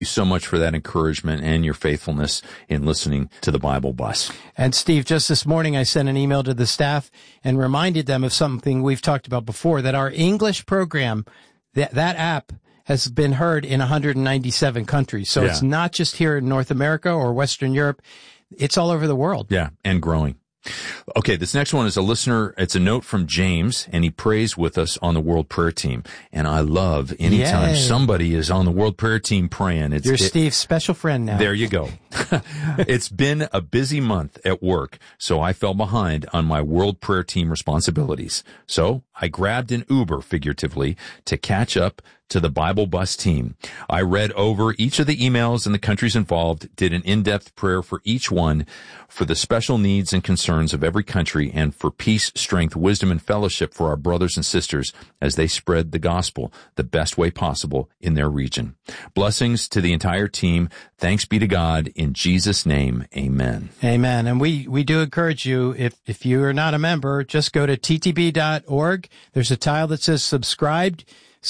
you so much for that encouragement and your faithfulness in listening to the Bible Bus. And Steve, just this morning I sent an email to the staff and reminded them of something we've talked about before, that our English program, that app has been heard in 197 countries. So It's not just here in North America or Western Europe. It's all over the world. Yeah, and growing. Okay, this next one is a listener. It's a note from James, and he prays with us on the World Prayer Team. And I love anytime somebody is on the World Prayer Team praying. You're Steve's special friend now. There you go. It's been a busy month at work, so I fell behind on my World Prayer Team responsibilities. So I grabbed an Uber, figuratively, to catch up to the Bible Bus team. I read over each of the emails and the countries involved, did an in-depth prayer for each one, for the special needs and concerns of every country, and for peace, strength, wisdom, and fellowship for our brothers and sisters as they spread the gospel the best way possible in their region. Blessings to the entire team. Thanks be to God. In Jesus' name, amen. Amen. And we do encourage you, if you are not a member, just go to ttb.org. There's a tile that says subscribed.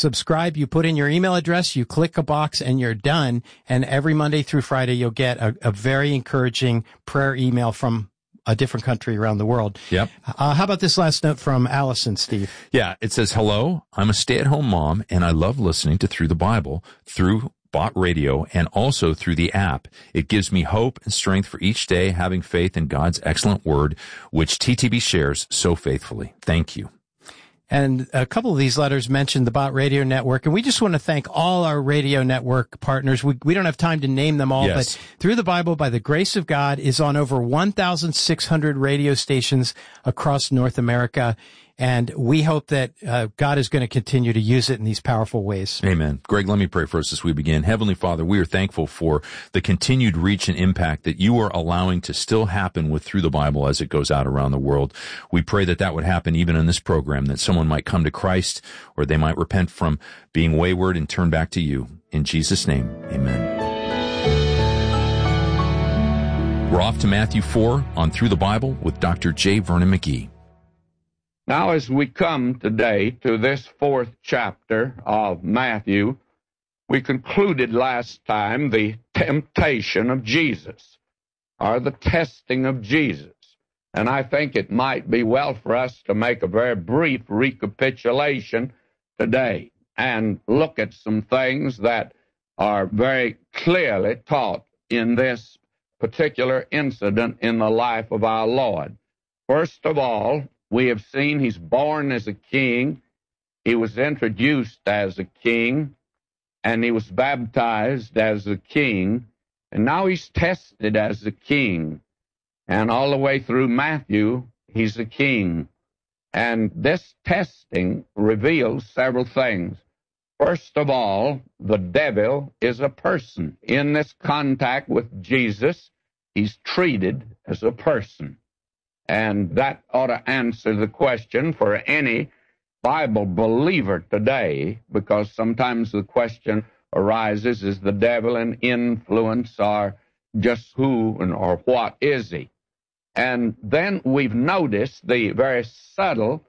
You put in your email address, you click a box, and you're done. And every Monday through Friday, you'll get a very encouraging prayer email from a different country around the world. Yep. How about this last note from Allison, Steve? Yeah, it says, hello, I'm a stay-at-home mom, and I love listening to Through the Bible through Bot Radio and also through the app. It gives me hope and strength for each day, having faith in God's excellent word, which TTB shares so faithfully. Thank you. And a couple of these letters mentioned the Bot Radio Network, and we just want to thank all our radio network partners. We don't have time to name them all, but Through the Bible, by the grace of God, is on over 1,600 radio stations across North America, and we hope that God is going to continue to use it in these powerful ways. Amen. Greg, let me pray for us as we begin. Heavenly Father, we are thankful for the continued reach and impact that you are allowing to still happen with Through the Bible as it goes out around the world. We pray that that would happen even in this program, that someone might come to Christ or they might repent from being wayward and turn back to you. In Jesus' name, amen. We're off to Matthew 4 on Through the Bible with Dr. J. Vernon McGee. Now, as we come today to this fourth chapter of Matthew, we concluded last time the temptation of Jesus, or the testing of Jesus. And I think it might be well for us to make a very brief recapitulation today and look at some things that are very clearly taught in this particular incident in the life of our Lord. First of all, we have seen he's born as a king, he was introduced as a king, and he was baptized as a king, and now he's tested as a king. And all the way through Matthew, he's a king. And this testing reveals several things. First of all, the devil is a person. In this contact with Jesus, he's treated as a person. And that ought to answer the question for any Bible believer today, because sometimes the question arises, is the devil an influence, or just who and or what is he? And then we've noticed the very subtle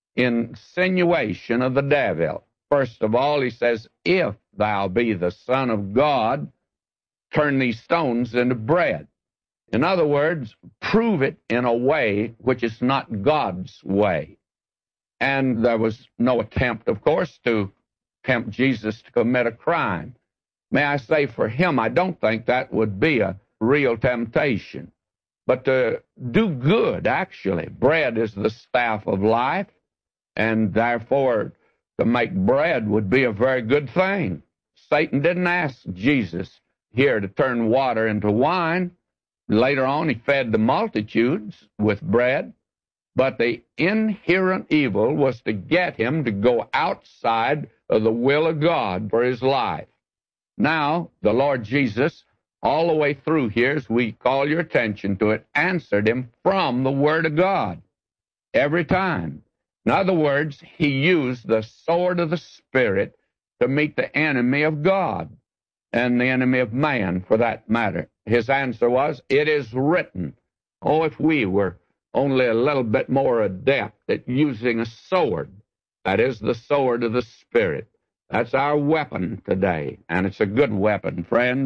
insinuation of the devil. First of all, he says, if thou be the Son of God, turn these stones into bread. In other words, prove it in a way which is not God's way. And there was no attempt, of course, to tempt Jesus to commit a crime. May I say, for him, I don't think that would be a real temptation. But to do good, actually. Bread is the staff of life, and therefore to make bread would be a very good thing. Satan didn't ask Jesus here to turn water into wine. Later on, he fed the multitudes with bread, but the inherent evil was to get him to go outside of the will of God for his life. Now, the Lord Jesus, all the way through here, as we call your attention to it, answered him from the Word of God every time. In other words, he used the sword of the Spirit to meet the enemy of God and the enemy of man, for that matter. His answer was, it is written. Oh, if we were only a little bit more adept at using a sword, that is the sword of the Spirit. That's our weapon today, and it's a good weapon, friends.